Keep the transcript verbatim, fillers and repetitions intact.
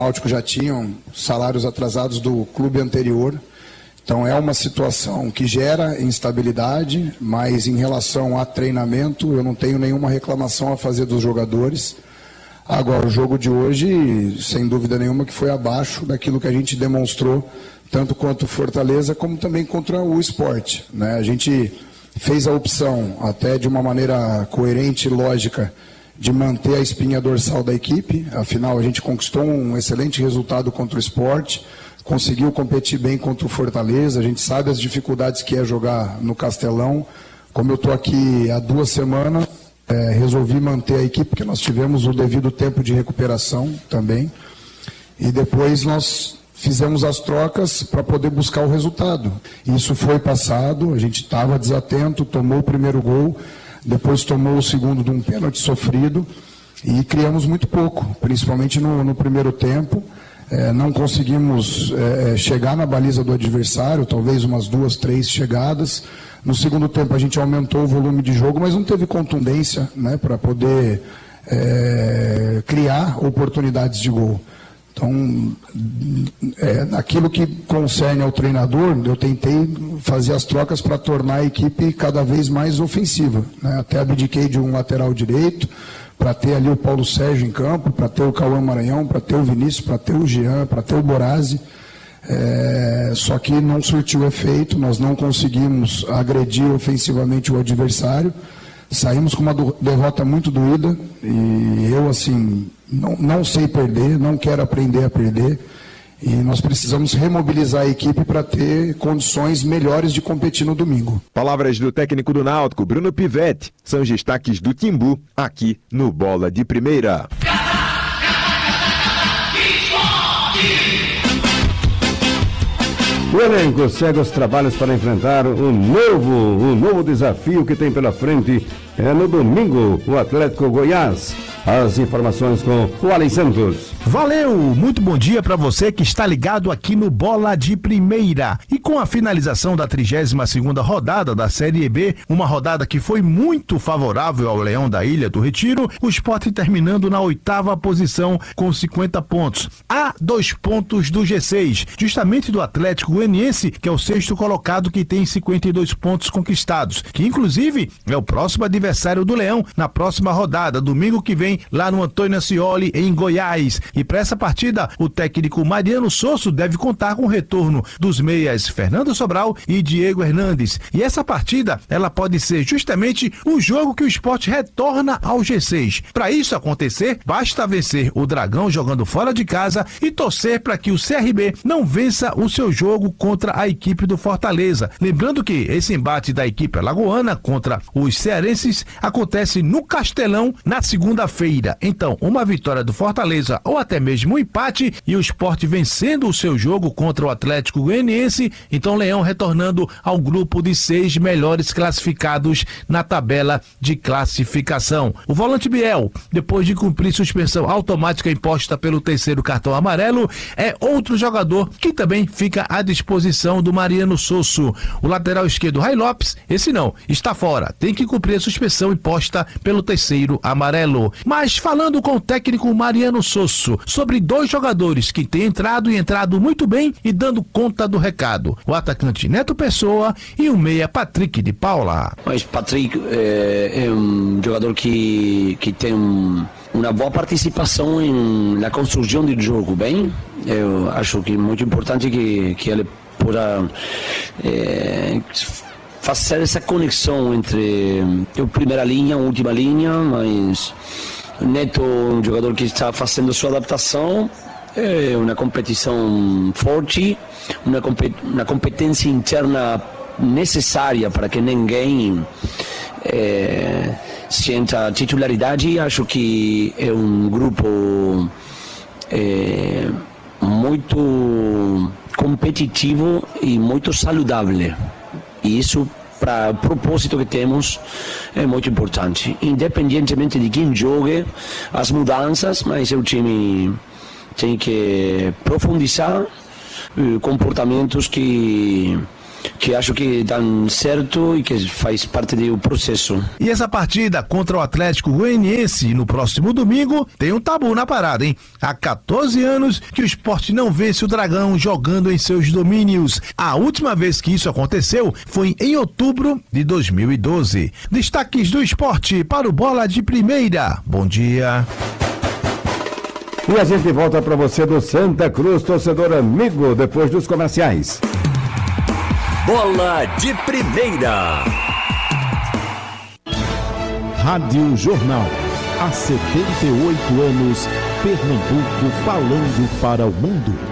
O Náutico já tinham salários atrasados do clube anterior, então é uma situação que gera instabilidade, mas em relação a treinamento eu não tenho nenhuma reclamação a fazer dos jogadores. Agora, o jogo de hoje, sem dúvida nenhuma, que foi abaixo daquilo que a gente demonstrou, tanto quanto o Fortaleza, como também contra o Sport, né? A gente fez a opção, até de uma maneira coerente e lógica, de manter a espinha dorsal da equipe. Afinal, a gente conquistou um excelente resultado contra o Sport, conseguiu competir bem contra o Fortaleza, a gente sabe as dificuldades que é jogar no Castelão. Como eu estou aqui há duas semanas, é, resolvi manter a equipe, porque nós tivemos o devido tempo de recuperação também, e depois nós fizemos as trocas para poder buscar o resultado. Isso foi passado, a gente estava desatento, tomou o primeiro gol, depois tomou o segundo de um pênalti sofrido e criamos muito pouco, principalmente no, no primeiro tempo. É, não conseguimos é, chegar na baliza do adversário, talvez umas duas, três chegadas. No segundo tempo a gente aumentou o volume de jogo, mas não teve contundência, né, para poder é, criar oportunidades de gol. Então, é, naquilo que concerne ao treinador, eu tentei fazer as trocas para tornar a equipe cada vez mais ofensiva, né? Até abdiquei de um lateral direito, para ter ali o Paulo Sérgio em campo, para ter o Cauã Maranhão, para ter o Vinícius, para ter o Jean, para ter o Borazzi. É, só que não surtiu efeito, nós não conseguimos agredir ofensivamente o adversário. Saímos com uma derrota muito doída e eu, assim, não, não sei perder, não quero aprender a perder e nós precisamos remobilizar a equipe para ter condições melhores de competir no domingo. Palavras do técnico do Náutico, Bruno Pivetti, são os destaques do Timbu aqui no Bola de Primeira. O elenco segue os trabalhos para enfrentar o novo, o novo desafio que tem pela frente é no domingo, o Atlético Goiás. As informações com o Alen Santos. Valeu! Muito bom dia para você que está ligado aqui no Bola de Primeira. E com a finalização da trigésima segunda rodada da Série B, uma rodada que foi muito favorável ao Leão da Ilha do Retiro, o Sport terminando na oitava posição com cinquenta pontos. A dois pontos do G seis, justamente do Atlético Goianiense, que é o sexto colocado, que tem cinquenta e dois pontos conquistados, que inclusive é o próximo adversário do Leão na próxima rodada, domingo que vem, lá no Antônio Ascioli, em Goiás. E para essa partida, o técnico Mariano Sosso deve contar com o retorno dos meias Fernando Sobral e Diego Hernandes. E essa partida, ela pode ser justamente o jogo que o Sport retorna ao G seis. Para isso acontecer, basta vencer o Dragão jogando fora de casa e torcer para que o C R B não vença o seu jogo contra a equipe do Fortaleza. Lembrando que esse embate da equipe alagoana contra os cearenses acontece no Castelão na segunda-feira. Então, uma vitória do Fortaleza ou até mesmo um empate e o Sport vencendo o seu jogo contra o Atlético Goianiense, então Leão retornando ao grupo de seis melhores classificados na tabela de classificação. O volante Biel, depois de cumprir suspensão automática imposta pelo terceiro cartão amarelo, é outro jogador que também fica à disposição do Mariano Sosso. O lateral esquerdo Ray Lopes, esse não, está fora, tem que cumprir a suspensão imposta pelo terceiro amarelo. Mas falando com o técnico Mariano Sosso sobre dois jogadores que têm entrado e entrado muito bem e dando conta do recado, o atacante Neto Pessoa e o meia Patrick de Paula. Mas Patrick é, é um jogador que, que tem um, uma boa participação em, na construção do jogo, bem? Eu acho que é muito importante que, que ele possa é, fazer essa conexão entre a primeira linha e a última linha, mas Neto, um jogador que está fazendo sua adaptação, é uma competição forte, uma, uma competência interna necessária para que ninguém é, sinta titularidade. Acho que é um grupo é, muito competitivo e muito saudável. E isso, para o propósito que temos, é muito importante. Independentemente de quem jogue, as mudanças, mas o time tem que profundizar eh, comportamentos que, que acho que dão certo e que faz parte do processo. E essa partida contra o Atlético Goianiense no próximo domingo tem um tabu na parada, hein? Há quatorze anos que o Sport não vence o Dragão jogando em seus domínios. A última vez que isso aconteceu foi em outubro de dois mil e doze. Destaques do esporte para o Bola de Primeira. Bom dia. E a gente volta para você do Santa Cruz, torcedor amigo, depois dos comerciais. Bola de Primeira. Rádio Jornal. Há setenta e oito anos, Pernambuco falando para o mundo.